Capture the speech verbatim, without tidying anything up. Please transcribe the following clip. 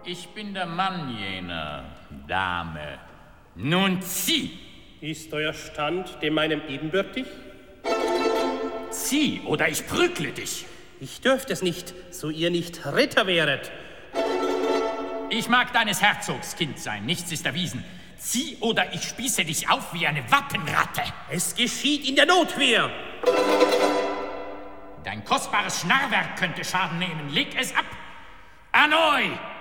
Ich bin der Mann jener Dame. Nun zieh! Ist euer Stand dem meinem ebenbürtig? Zieh, oder ich prügle dich. Ich dürft es nicht, so ihr nicht Ritter wäret. Ich mag deines Herzogs Kind sein, nichts ist erwiesen. Zieh, oder ich spieße dich auf wie eine Wappenratte. Es geschieht in der Notwehr. Dein kostbares Schnarrwerk könnte Schaden nehmen. Leg es ab. Anoi!